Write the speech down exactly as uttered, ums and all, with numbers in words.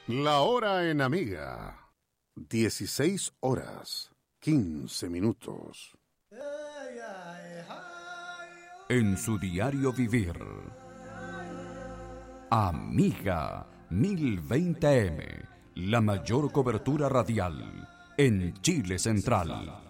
La hora en Amiga, dieciséis horas, quince minutos. En su diario vivir, Amiga mil veinte eme, la mayor cobertura radial en Chile Central.